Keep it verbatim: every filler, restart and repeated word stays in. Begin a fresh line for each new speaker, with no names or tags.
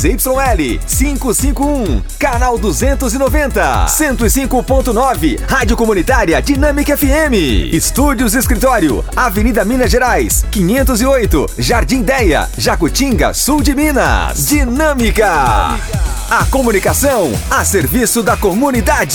Y L quinhentos e cinquenta e um, canal duzentos e noventa, cento e cinco ponto nove, Rádio Comunitária Dinâmica F M. Estúdios Escritório, Avenida Minas Gerais, quinhentos e oito, Jardim Deia, Jacutinga, sul de Minas. Dinâmica. A comunicação a serviço da comunidade.